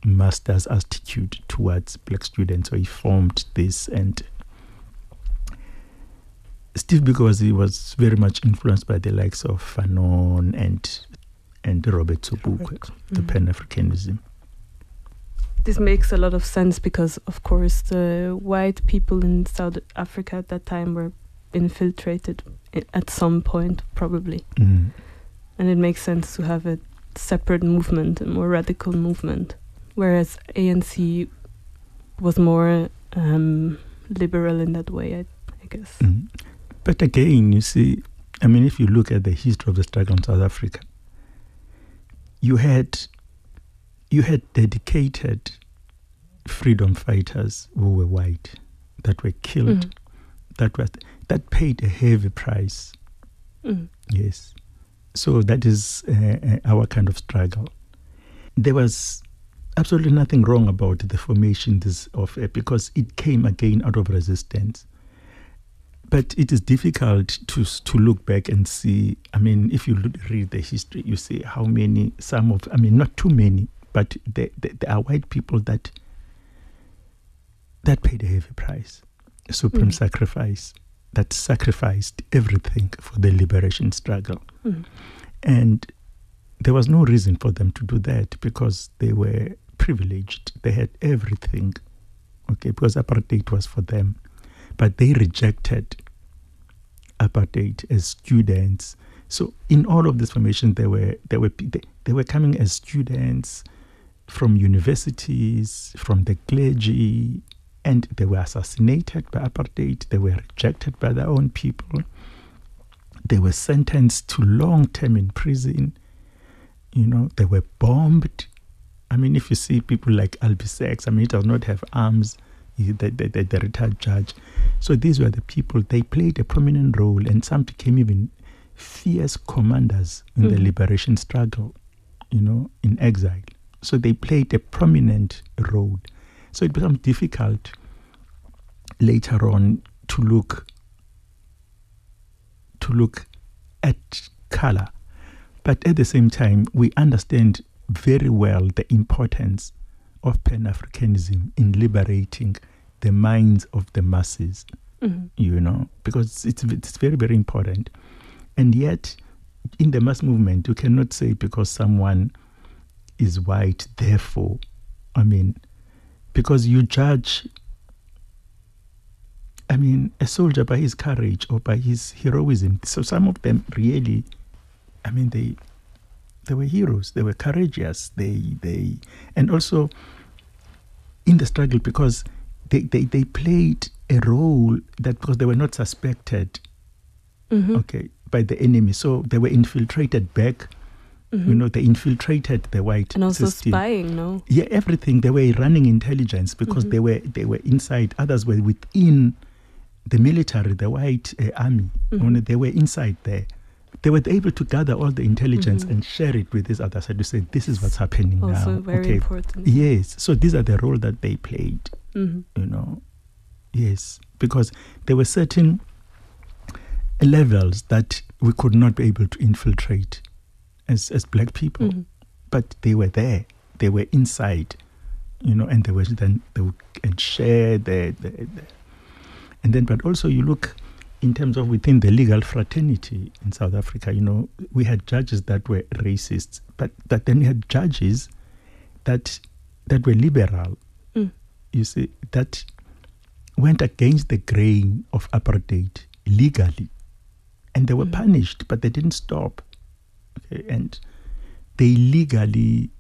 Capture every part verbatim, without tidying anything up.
master's attitude towards black students. So he formed this, and Steve Biko was, he was very much influenced by the likes of Fanon and and Robert Sobukwe, mm-hmm. the Pan-Africanism. This makes a lot of sense because, of course, the white people in South Africa at that time were infiltrated at some point, probably. Mm. And it makes sense to have a separate movement, a more radical movement, whereas A N C was more um, liberal in that way, I, I guess. Mm. But again, you see, I mean, if you look at the history of the struggle in South Africa, you had you had dedicated freedom fighters who were white that were killed, mm. that was that paid a heavy price. Mm. Yes, so that is uh, our kind of struggle. There was absolutely nothing wrong about the formation this of uh, because it came again out of resistance. But it is difficult to to look back and see. I mean, if you look, read the history, you see how many, some of, I mean, not too many, but there, there, there are white people that that paid a heavy price, a supreme mm. sacrifice, that sacrificed everything for the liberation struggle. Mm. And there was no reason for them to do that because they were privileged. They had everything, okay, because apartheid was for them. But they rejected apartheid as students. So in all of this formation, they were they were they, they were coming as students from universities, from the clergy, and they were assassinated by apartheid. They were rejected by their own people. They were sentenced to long term in prison. You know, they were bombed. I mean, if you see people like Albie Sachs, I mean, he does not have arms. The, the, the, the retired judge. So these were the people, they played a prominent role, and some became even fierce commanders in mm-hmm. the liberation struggle, you know, in exile. So they played a prominent role. So it becomes difficult later on to look to look at color. But at the same time, we understand very well the importance of Pan-Africanism in liberating the minds of the masses, mm-hmm. you know, because it's it's very, very important. And yet, in the mass movement, you cannot say because someone is white, therefore, I mean, because you judge, I mean, a soldier by his courage or by his heroism. So some of them really, I mean, they they were heroes. They were courageous. They they and also in the struggle because they, they, they played a role that because they were not suspected, mm-hmm. okay, by the enemy. So they were infiltrated back. Mm-hmm. You know, they infiltrated the white and also system. spying, no? Yeah, everything. They were running intelligence because mm-hmm. they were they were inside. Others were within the military, the white uh, army. Mm-hmm. They were inside there. They were able to gather all the intelligence mm-hmm. and share it with these others to say, this is what's happening also now. Also very okay. important. Yes. So these are the role that they played, mm-hmm. you know. Yes. Because there were certain levels that we could not be able to infiltrate as, as black people. Mm-hmm. But they were there. They were inside, you know, and they were then, they would and share the, the, the and then, but also you look in terms of within the legal fraternity in South Africa, you know, we had judges that were racists, but that then you had judges that that were liberal, mm. you see, that went against the grain of apartheid legally. And they were mm. punished, but they didn't stop. Okay? And they legally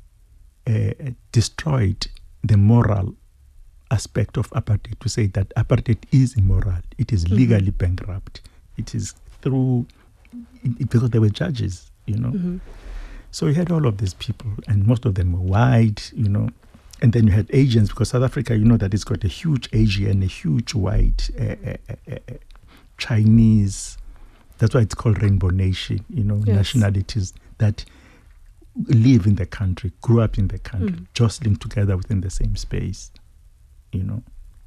uh, destroyed the moral aspect of apartheid to say that apartheid is immoral. It is legally mm-hmm. bankrupt. It is through, it, because they were judges, you know. Mm-hmm. So you had all of these people, and most of them were white, you know. And then you had Asians, because South Africa, you know, that it's got a huge Asian, a huge white, uh, uh, uh, uh, Chinese. That's why it's called Rainbow Nation, you know, yes. nationalities that live in the country, grew up in the country, mm. jostling together within the same space. You know,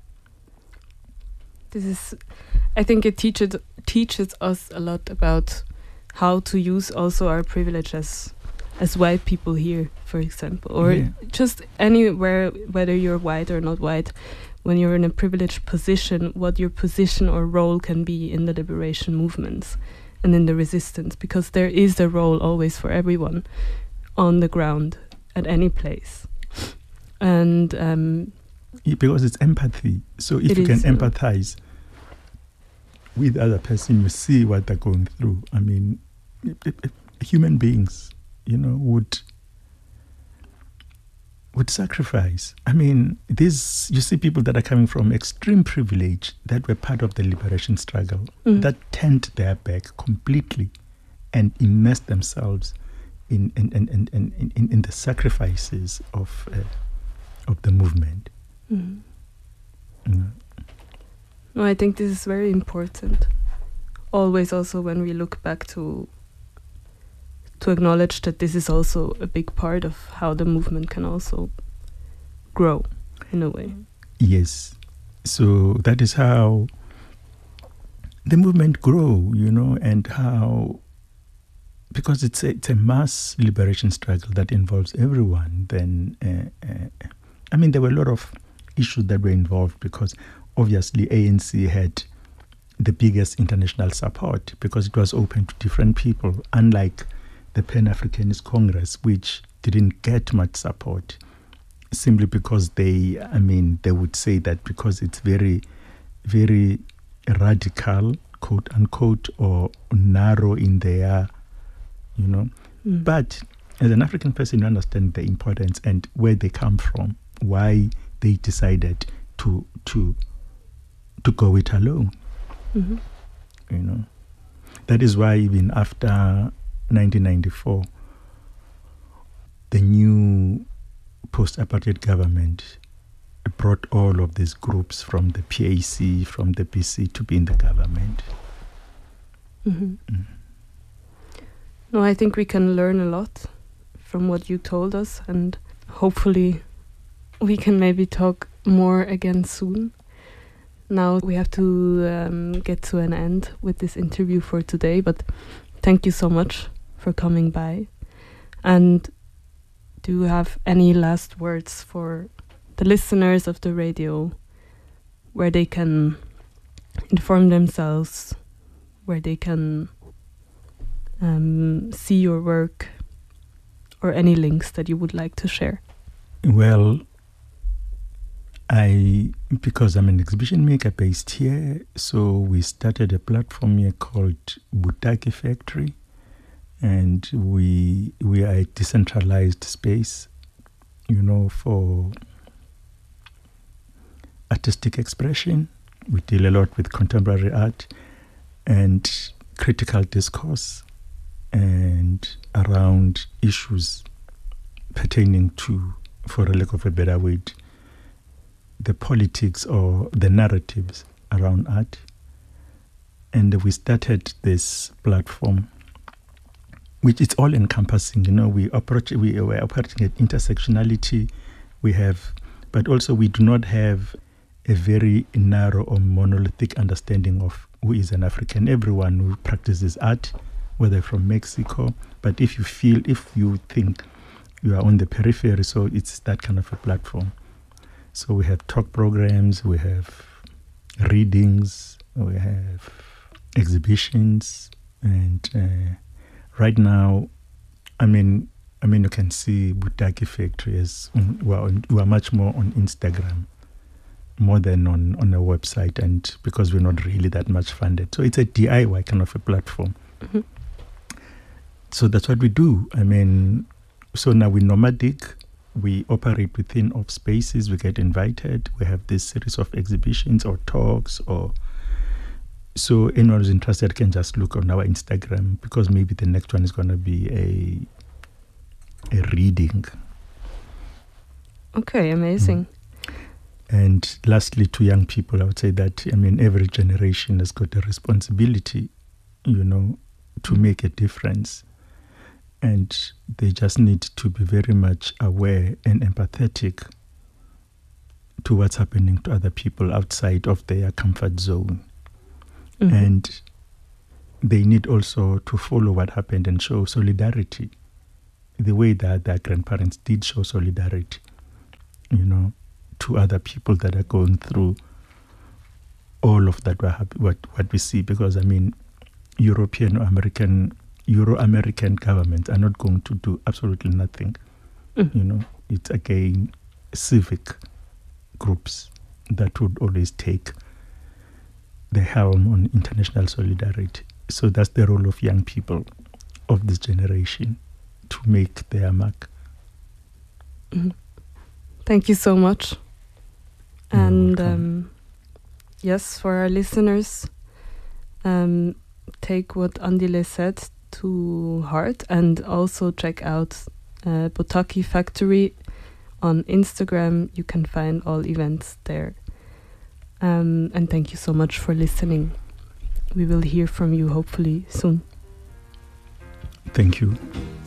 this is, I think it teaches teaches us a lot about how to use also our privilege as as white people here, for example, or Yeah. just anywhere, whether you're white or not white, when you're in a privileged position, what your position or role can be in the liberation movements and in the resistance, because there is a role always for everyone on the ground at any place. And um, Yeah, because it's empathy. So if It you can is, uh, empathize with the other person, you see what they're going through. I mean, i- i- i- human beings, you know, would would sacrifice. I mean, these you see people that are coming from extreme privilege that were part of the liberation struggle mm, that turned their back completely and immersed themselves in in in in, in, in, in the sacrifices of uh, of the movement. mm. You know. No, I think this is very important. Always, also when we look back to to acknowledge that this is also a big part of how the movement can also grow, in a way. Yes. So that is how the movement grow, you know, and how, because it's a, it's a mass liberation struggle that involves everyone. Then, uh, uh, I mean, there were a lot of issues that were involved because obviously A N C had the biggest international support because it was open to different people, unlike the Pan-Africanist Congress, which didn't get much support simply because they, I mean, they would say that because it's very, very radical, quote unquote, or narrow in their, you know. Mm. But as an African person, you understand the importance and where they come from, why they decided to to to go it alone, Mhm. you know. That is why even after nineteen ninety-four, the new post-apartheid government brought all of these groups from the P A C, from the P C to be in the government. Mhm. Mm. No, I think we can learn a lot from what you told us, and hopefully we can maybe talk more again soon. Now we have to um, get to an end with this interview for today, but thank you so much for coming by. And do you have any last words for the listeners of the radio, where they can inform themselves, where they can um, see your work, or any links that you would like to share? Well, I, because I'm an exhibition maker based here, so we started a platform here called Butaki Factory, and we we are a decentralized space, you know, for artistic expression. We deal a lot with contemporary art and critical discourse and around issues pertaining to, for a lack of a better word, the politics or the narratives around art. And we started this platform, which is all encompassing. You know, we operate, we are operating at intersectionality. We have, but also we do not have a very narrow or monolithic understanding of who is an African. Everyone who practices art, whether from Mexico, but if you feel, if you think you are on the periphery, so it's that kind of a platform. So we have talk programs, we have readings, we have exhibitions, and uh, right now, I mean, I mean, you can see Butaki Factory is we are, on, we are much more on Instagram, more than on on a website, and because we're not really that much funded, so it's a D I Y kind of a platform. Mhm. So that's what we do. I mean, so now we're nomadic. We operate within of spaces. We get invited. We have this series of exhibitions or talks, or so anyone who's interested can just look on our Instagram, because maybe the next one is going to be a a reading. Okay, amazing. Mm. And lastly, to young people, I would say that, I mean, every generation has got a responsibility, you know, to make a difference. And they just need to be very much aware and empathetic to what's happening to other people outside of their comfort zone. Mhm. And they need also to follow what happened and show solidarity the way that their grandparents did show solidarity, you know, to other people that are going through all of that, we're happy, what, what we see. Because, I mean, European or American, Euro-American governments are not going to do absolutely nothing. Mm. You know, it's again civic groups that would always take the helm on international solidarity. So that's the role of young people of this generation, to make their mark. Mm-hmm. Thank you so much. You're and welcome. um, yes, for our listeners, um, take what Andile said to heart, and also check out uh, Botaki Factory on Instagram. You can find all events there. Um, and thank you so much for listening. We will hear from you hopefully soon. Thank you.